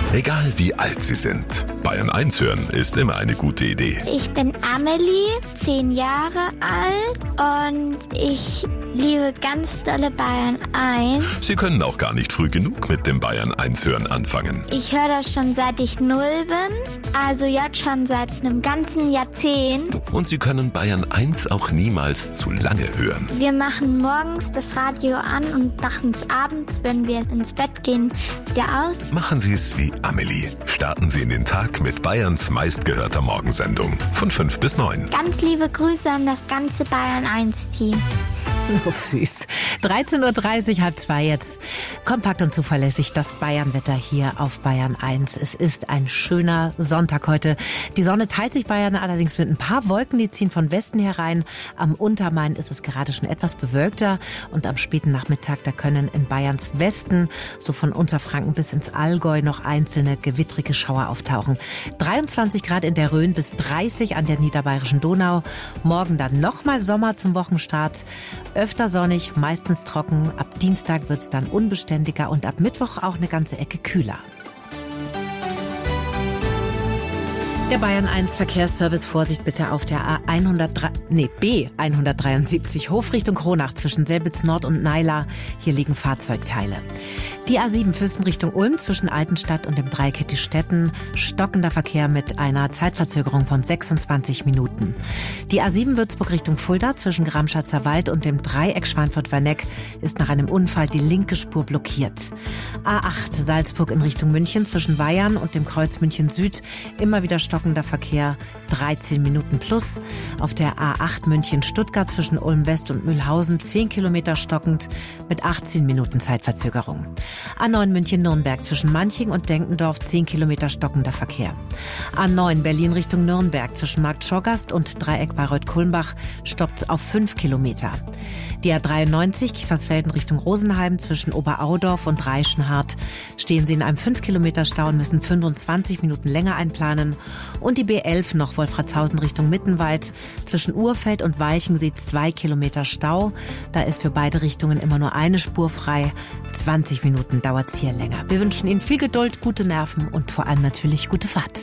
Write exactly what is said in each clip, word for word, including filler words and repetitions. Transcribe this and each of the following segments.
Egal wie alt Sie sind, Bayern eins hören ist immer eine gute Idee. Ich bin Amelie, zehn Jahre alt und ich liebe ganz dolle Bayern eins. Sie können auch gar nicht früh genug mit dem Bayern eins hören anfangen. Ich höre das schon seit ich null bin, also jetzt schon seit einem ganzen Jahrzehnt. Und Sie können Bayern eins auch niemals zu lange hören. Wir machen morgens das Radio an und machen es abends, wenn wir ins Bett gehen, wieder aus. Machen Sie es wie Amelie. Starten Sie in den Tag mit Bayerns meistgehörter Morgensendung von fünf bis neun. Ganz liebe Grüße an das ganze Bayern eins Team. Oh, süß. dreizehn Uhr dreißig, halb zwei jetzt. Kompakt und zuverlässig das Bayernwetter hier auf Bayern eins. Es ist ein schöner Sonntag heute. Die Sonne teilt sich Bayern allerdings mit ein paar Wolken, die ziehen von Westen herein. Am Untermain ist es gerade schon etwas bewölkter und am späten Nachmittag, da können in Bayerns Westen, so von Unterfranken bis ins Allgäu, noch einzelne gewittrige Schauer auftauchen. dreiundzwanzig Grad in der Rhön bis dreißig an der niederbayerischen Donau. Morgen dann nochmal Sommer zum Wochenstart. Öfter sonnig, meistens trocken. Ab Dienstag wird's dann unbeständiger und ab Mittwoch auch eine ganze Ecke kühler. Der Bayern eins Verkehrsservice, Vorsicht bitte auf der A hundertdrei, nee, B hundertdreiundsiebzig, Hofrichtung Kronach zwischen Selbitz Nord und Naila. Hier liegen Fahrzeugteile. Die A sieben Fürsten Richtung Ulm zwischen Altenstadt und dem Dreieck Hittistetten. Stockender Verkehr mit einer Zeitverzögerung von sechsundzwanzig Minuten. Die A sieben Würzburg Richtung Fulda zwischen Gramschatzer Wald und dem Dreieck Schweinfurt-Werneck ist nach einem Unfall die linke Spur blockiert. A acht Salzburg in Richtung München zwischen Weyern und dem Kreuz München Süd immer wieder stockender Verkehr, dreizehn Minuten plus. Auf der A acht München-Stuttgart zwischen Ulm West und Mühlhausen zehn Kilometer stockend mit achtzehn Minuten Zeitverzögerung. A neun München-Nürnberg zwischen Manching und Denkendorf zehn Kilometer stockender Verkehr. A neun Berlin Richtung Nürnberg zwischen Markt Schorgast und Dreieck Bayreuth-Kulmbach stoppt auf fünf Kilometer. Die A dreiundneunzig Kiefersfelden Richtung Rosenheim zwischen Oberaudorf und Reichenhardt stehen Sie in einem fünf Kilometer Stau und müssen fünfundzwanzig Minuten länger einplanen. Und die B elf noch Wolfratshausen Richtung Mittenwald zwischen Urfeld und Walchensee zwei Kilometer Stau. Da ist für beide Richtungen immer nur eine Spur frei. zwanzig Minuten dauert's hier länger. Wir wünschen Ihnen viel Geduld, gute Nerven und vor allem natürlich gute Fahrt.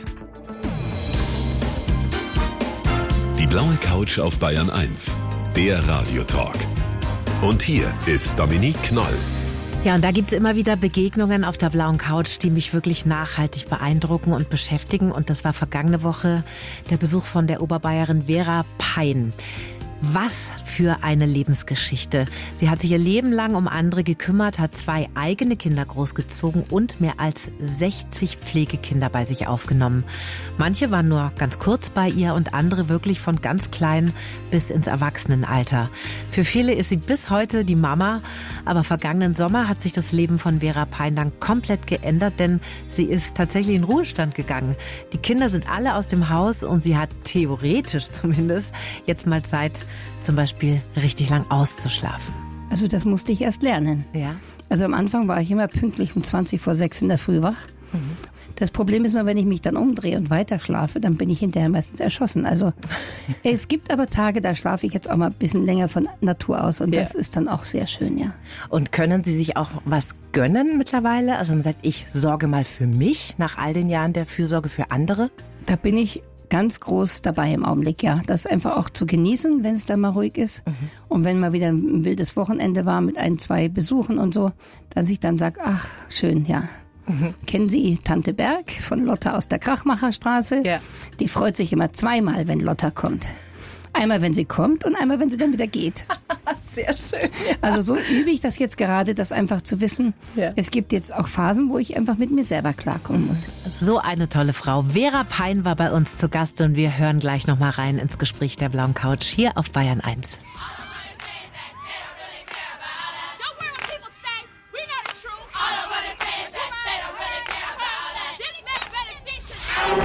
Die blaue Couch auf Bayern eins. Der Radiotalk. Und hier ist Dominique Knoll. Ja, und da gibt's immer wieder Begegnungen auf der blauen Couch, die mich wirklich nachhaltig beeindrucken und beschäftigen. Und das war vergangene Woche der Besuch von der Oberbayerin Vera Pein. Was für eine Lebensgeschichte. Sie hat sich ihr Leben lang um andere gekümmert, hat zwei eigene Kinder großgezogen und mehr als sechzig Pflegekinder bei sich aufgenommen. Manche waren nur ganz kurz bei ihr und andere wirklich von ganz klein bis ins Erwachsenenalter. Für viele ist sie bis heute die Mama, aber vergangenen Sommer hat sich das Leben von Vera Pein dann komplett geändert, denn sie ist tatsächlich in Ruhestand gegangen. Die Kinder sind alle aus dem Haus und sie hat theoretisch zumindest jetzt mal Zeit, zum Beispiel richtig lang auszuschlafen. Also das musste ich erst lernen. Ja. Also am Anfang war ich immer pünktlich um zwanzig vor sechs in der Früh wach. Mhm. Das Problem ist nur, wenn ich mich dann umdrehe und weiter schlafe, dann bin ich hinterher meistens erschossen. Also es gibt aber Tage, da schlafe ich jetzt auch mal ein bisschen länger von Natur aus und ja. Das ist dann auch sehr schön, ja. Und können Sie sich auch was gönnen mittlerweile? Also man sagt, ich sorge mal für mich nach all den Jahren der Fürsorge für andere? Da bin ich ganz groß dabei im Augenblick, ja. Das einfach auch zu genießen, wenn es dann mal ruhig ist. Mhm. Und wenn mal wieder ein wildes Wochenende war mit ein, zwei Besuchen und so, dass ich dann sage, ach, schön, ja. Mhm. Kennen Sie Tante Berg von Lotta aus der Krachmacherstraße? Ja. Die freut sich immer zweimal, wenn Lotta kommt. Einmal, wenn sie kommt und einmal, wenn sie dann wieder geht. Sehr schön. Ja. Also so übe ich das jetzt gerade, das einfach zu wissen. Ja. Es gibt jetzt auch Phasen, wo ich einfach mit mir selber klarkommen muss. So eine tolle Frau. Vera Pein war bei uns zu Gast und wir hören gleich noch mal rein ins Gespräch der blauen Couch hier auf Bayern eins.